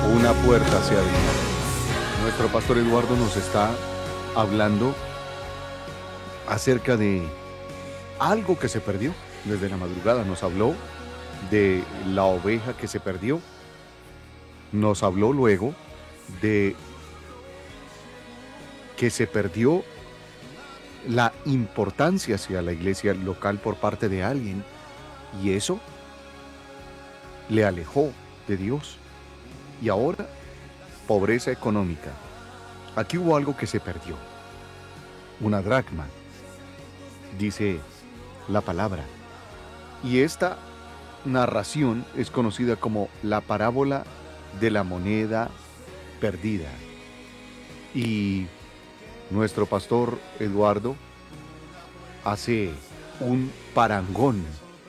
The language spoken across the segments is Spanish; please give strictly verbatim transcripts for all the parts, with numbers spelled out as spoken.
una puerta se abrió. Nuestro pastor Eduardo nos está hablando acerca de algo que se perdió. Desde la madrugada nos habló de la oveja que se perdió. Nos habló luego de que se perdió la importancia hacia la iglesia local por parte de alguien, y eso le alejó de Dios. Y ahora, pobreza económica. Aquí hubo algo que se perdió. Una dracma, dice la palabra. Y esta narración es conocida como la parábola de la moneda perdida. Y nuestro pastor Eduardo hace un parangón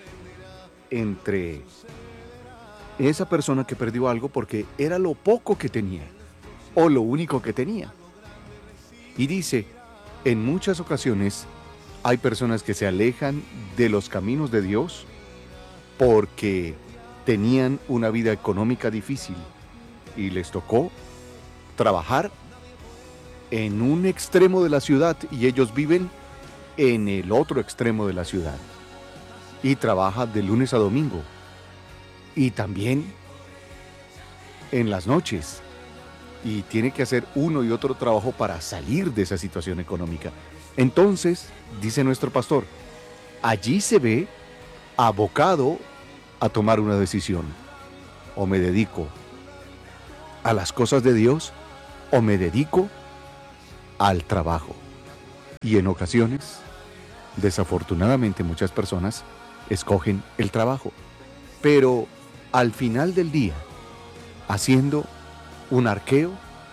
entre esa persona que perdió algo porque era lo poco que tenía o lo único que tenía. Y dice, en muchas ocasiones hay personas que se alejan de los caminos de Dios porque tenían una vida económica difícil y les tocó trabajar en un extremo de la ciudad y ellos viven en el otro extremo de la ciudad. Y trabaja de lunes a domingo. Y también en las noches. Y tiene que hacer uno y otro trabajo para salir de esa situación económica. Entonces, dice nuestro pastor, allí se ve abocado a tomar una decisión. O me dedico a las cosas de Dios, o me dedico al trabajo. Y en ocasiones, desafortunadamente, muchas personas escogen el trabajo. Pero al final del día, haciendo un arqueo,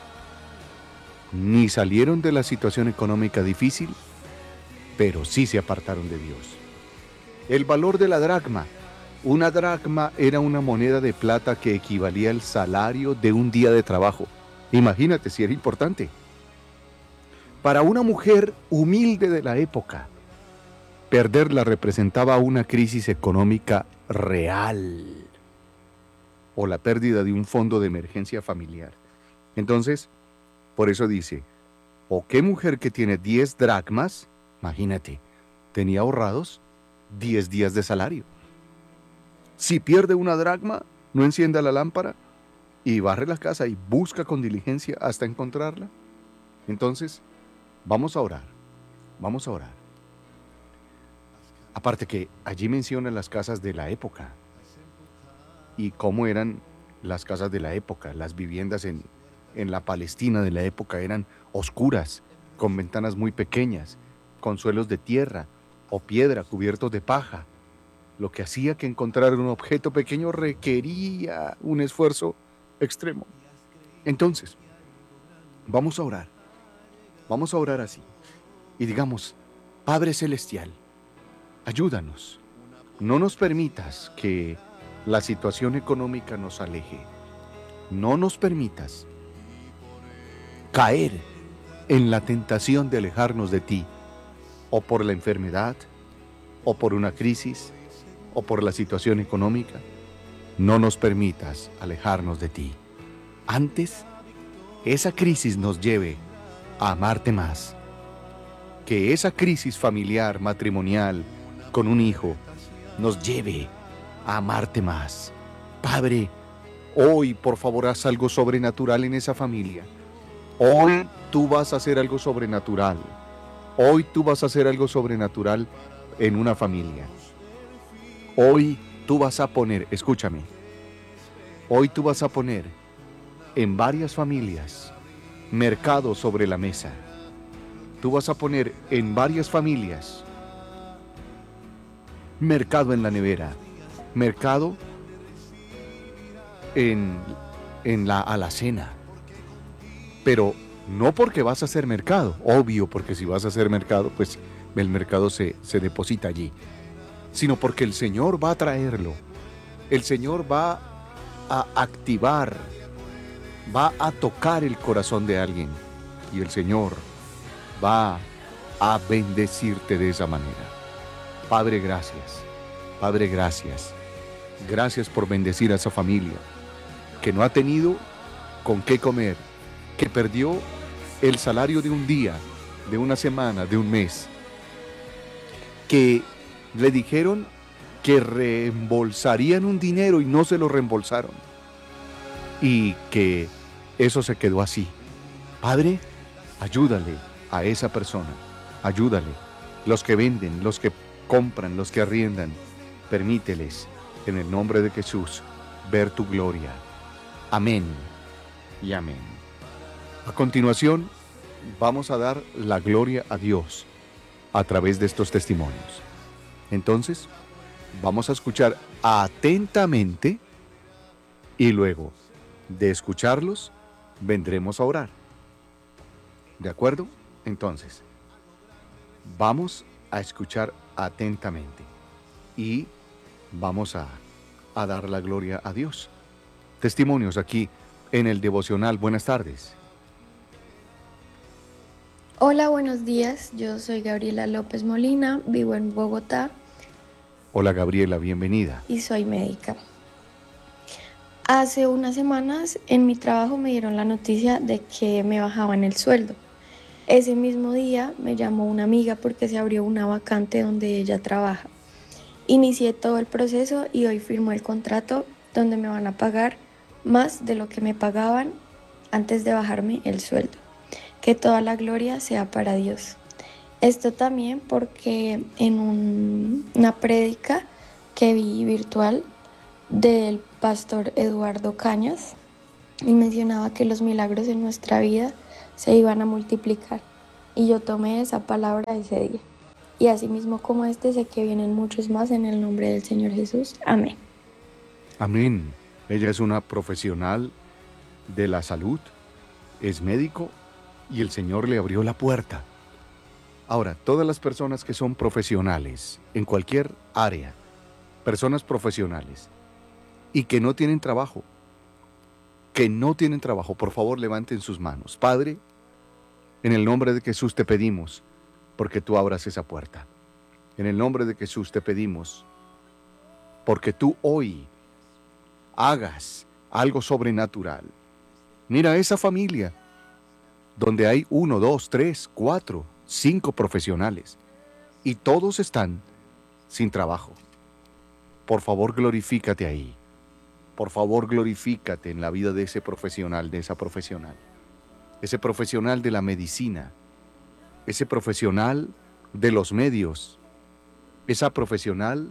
ni salieron de la situación económica difícil, pero sí se apartaron de Dios. El valor de la dracma. Una dracma era una moneda de plata que equivalía al salario de un día de trabajo. Imagínate si era importante. Para una mujer humilde de la época, perderla representaba una crisis económica real o la pérdida de un fondo de emergencia familiar. Entonces, por eso dice, ¿o qué mujer que tiene diez dracmas, imagínate, tenía ahorrados diez días de salario? Si pierde una dracma, no encienda la lámpara y barre la casa y busca con diligencia hasta encontrarla. Entonces, vamos a orar, vamos a orar. Aparte que allí menciona las casas de la época y cómo eran las casas de la época. Las viviendas en, en la Palestina de la época eran oscuras, con ventanas muy pequeñas, con suelos de tierra o piedra cubiertos de paja, lo que hacía que encontrar un objeto pequeño requería un esfuerzo extremo. Entonces, vamos a orar, vamos a orar así y digamos, Padre Celestial, ayúdanos, no nos permitas que la situación económica nos aleje, no nos permitas caer en la tentación de alejarnos de ti, o por la enfermedad, o por una crisis, o por la situación económica. No nos permitas alejarnos de ti. Antes, esa crisis nos lleve a amarte más. Que esa crisis familiar, matrimonial, con un hijo, nos lleve a amarte más. Padre, hoy por favor haz algo sobrenatural en esa familia. Hoy tú vas a hacer algo sobrenatural. Hoy tú vas a hacer algo sobrenatural en una familia. Hoy tú vas a poner, escúchame, hoy tú vas a poner en varias familias mercado sobre la mesa. Tú vas a poner en varias familias mercado en la nevera, mercado en, en la alacena. Pero no porque vas a hacer mercado, obvio, porque si vas a hacer mercado, pues el mercado se, se deposita allí, sino porque el Señor va a traerlo. El Señor va a activar, va a tocar el corazón de alguien y el Señor va a bendecirte de esa manera. Padre, gracias. Padre, gracias. Gracias por bendecir a esa familia que no ha tenido con qué comer, que perdió el salario de un día, de una semana, de un mes, que le dijeron que reembolsarían un dinero y no se lo reembolsaron, y que eso se quedó así. Padre, ayúdale a esa persona, ayúdale. Los que venden, los que compran, los que arriendan, permíteles, en el nombre de Jesús, ver tu gloria. Amén y amén. A continuación, vamos a dar la gloria a Dios a través de estos testimonios. Entonces, vamos a escuchar atentamente y luego de escucharlos, vendremos a orar. ¿De acuerdo? Entonces, vamos a escuchar atentamente y vamos a, a dar la gloria a Dios. Testimonios aquí en el devocional. Buenas tardes. Hola, buenos días. Yo soy Gabriela López Molina, vivo en Bogotá. Hola Gabriela, bienvenida. Y soy médica. Hace unas semanas en mi trabajo me dieron la noticia de que me bajaban el sueldo. Ese mismo día me llamó una amiga porque se abrió una vacante donde ella trabaja. Inicié todo el proceso y hoy firmó el contrato donde me van a pagar más de lo que me pagaban antes de bajarme el sueldo. Que toda la gloria sea para Dios. Esto también porque en un, una prédica que vi virtual del pastor Eduardo Cañas, y mencionaba que los milagros en nuestra vida se iban a multiplicar. Y yo tomé esa palabra ese día. Y así mismo como este, sé que vienen muchos más en el nombre del Señor Jesús. Amén. Amén. Ella es una profesional de la salud, es médico y el Señor le abrió la puerta. Ahora, todas las personas que son profesionales en cualquier área, personas profesionales y que no tienen trabajo, que no tienen trabajo, por favor levanten sus manos. Padre, en el nombre de Jesús te pedimos porque tú abras esa puerta. En el nombre de Jesús te pedimos porque tú hoy hagas algo sobrenatural. Mira esa familia donde hay uno, dos, tres, cuatro, cinco profesionales y todos están sin trabajo. Por favor, glorifícate ahí. Por favor, glorifícate en la vida de ese profesional, de esa profesional. Ese profesional de la medicina, ese profesional de los medios, esa profesional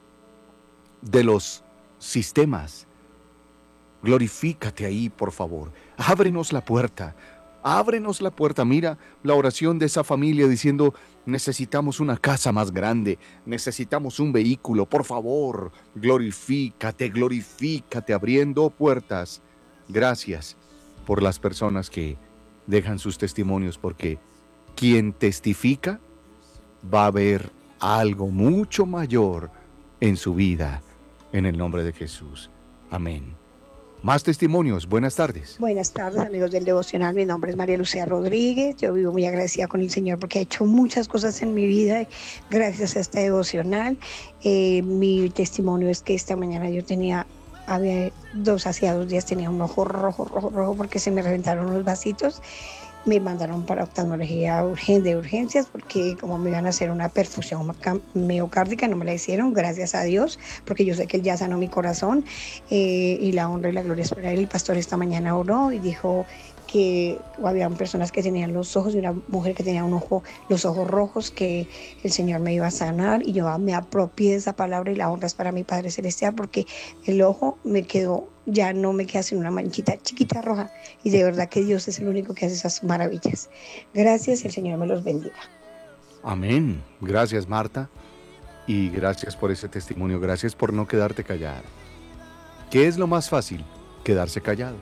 de los sistemas. Glorifícate ahí, por favor. Ábrenos la puerta. Ábrenos la puerta. Mira la oración de esa familia diciendo, necesitamos una casa más grande, necesitamos un vehículo, por favor, glorifícate, glorifícate, abriendo puertas. Gracias por las personas que dejan sus testimonios, porque quien testifica va a ver algo mucho mayor en su vida, en el nombre de Jesús. Amén. Más testimonios. Buenas tardes. Buenas tardes, amigos del devocional. Mi nombre es María Lucía Rodríguez. Yo vivo muy agradecida con el Señor porque ha hecho muchas cosas en mi vida gracias a este devocional. Eh, mi testimonio es que esta mañana yo tenía, había dos, hacía dos días tenía un ojo rojo, rojo, rojo porque se me reventaron los vasitos. Me mandaron para oftalmología urgente, de urgencias porque como me iban a hacer una perfusión miocárdica, no me la hicieron, gracias a Dios, porque yo sé que Él ya sanó mi corazón eh, y la honra y la gloria es para Él. El pastor esta mañana oró y dijo que había personas que tenían los ojos y una mujer que tenía un ojo, los ojos rojos, que el Señor me iba a sanar y yo me apropié de esa palabra y la honra es para mi Padre Celestial porque el ojo me quedó, ya no me queda sino una manchita chiquita roja y de verdad que Dios es el único que hace esas maravillas. Gracias y el Señor me los bendiga. Amén. Gracias, Marta, y gracias por ese testimonio. Gracias por no quedarte callada. ¿Qué es lo más fácil? Quedarse callado.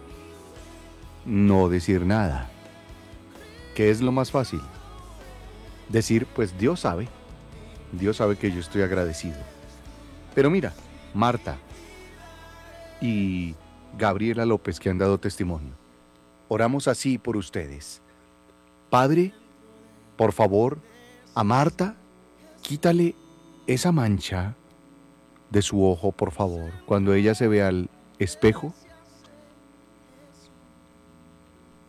No decir nada. ¿Qué es lo más fácil? Decir, pues Dios sabe. Dios sabe que yo estoy agradecido. Pero mira, Marta y Gabriela López, que han dado testimonio, oramos así por ustedes. Padre, por favor, a Marta, quítale esa mancha de su ojo, por favor. Cuando ella se vea al espejo,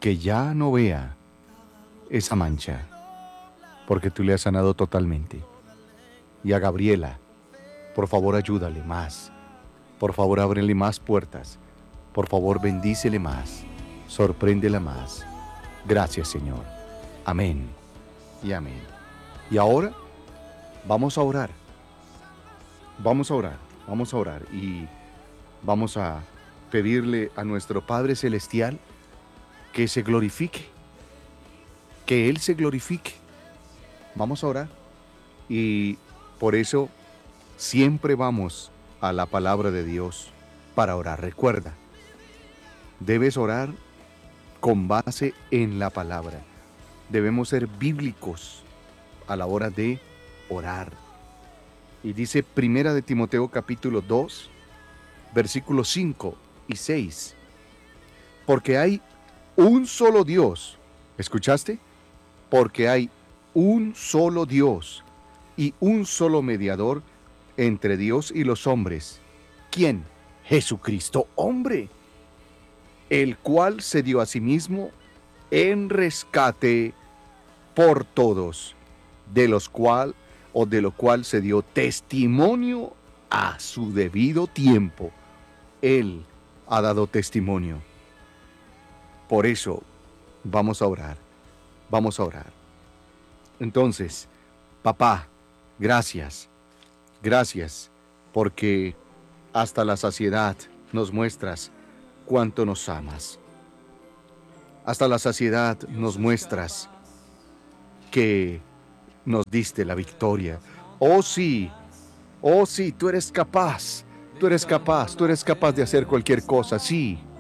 que ya no vea esa mancha, porque tú le has sanado totalmente. Y a Gabriela, por favor ayúdale más, por favor ábrele más puertas, por favor bendícele más, sorpréndela más. Gracias, Señor. Amén y amén. Y ahora vamos a orar, vamos a orar, vamos a orar y vamos a pedirle a nuestro Padre Celestial que se glorifique, que Él se glorifique. Vamos a orar y por eso siempre vamos a la palabra de Dios para orar. Recuerda, debes orar con base en la palabra. Debemos ser bíblicos a la hora de orar. Y dice Primera de Timoteo capítulo dos, versículos cinco y seis. Porque hay un solo Dios. ¿Escuchaste? Porque hay un solo Dios y un solo mediador entre Dios y los hombres. ¿Quién? Jesucristo, hombre, el cual se dio a sí mismo en rescate por todos, de los cual o de lo cual se dio testimonio a su debido tiempo. Él ha dado testimonio. Por eso vamos a orar, vamos a orar. Entonces, papá, gracias, gracias, porque hasta la saciedad nos muestras cuánto nos amas. Hasta la saciedad nos muestras que nos diste la victoria. Oh sí, oh sí, tú eres capaz, tú eres capaz, tú eres capaz de hacer cualquier cosa, sí.